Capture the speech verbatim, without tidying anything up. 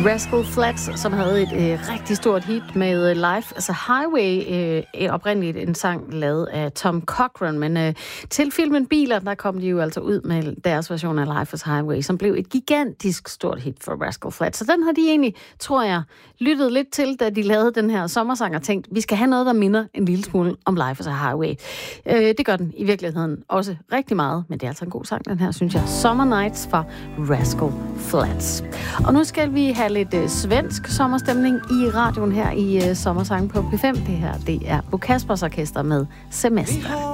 Rascal Flatts, som havde et øh, rigtig stort hit med Life as a Highway, øh, oprindeligt en sang lavet af Tom Cochrane, men øh, til filmen Biler, der kom de jo altså ud med deres version af Life as a Highway, som blev et gigantisk stort hit for Rascal Flatts. Så den har de egentlig, tror jeg, lyttet lidt til, da de lavede den her sommersang og tænkt, vi skal have noget, der minder en lille smule om Life as a Highway. Øh, det gør den i virkeligheden også rigtig meget, men det er altså en god sang, den her, synes jeg. Summer Nights fra Rascal Flatts. Og nu skal vi have lidt øh, svensk sommerstemning i radioen her i øh, Sommersang på P fem. Det her, det er Bo Kaspers Orkester med Semester.